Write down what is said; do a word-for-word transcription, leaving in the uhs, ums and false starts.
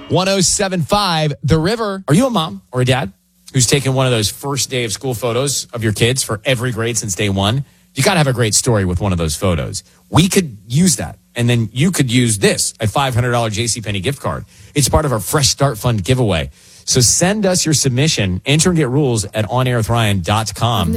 one oh seven point five The River. Are you a mom or a dad who's taken one of those first day of school photos of your kids for every grade since day one? You got to have a great story with one of those photos. We could use that. And then you could use this, a five hundred dollars JCPenney gift card. It's part of our Fresh Start Fund giveaway. So send us your submission, enter and get rules at on air with ryan dot com.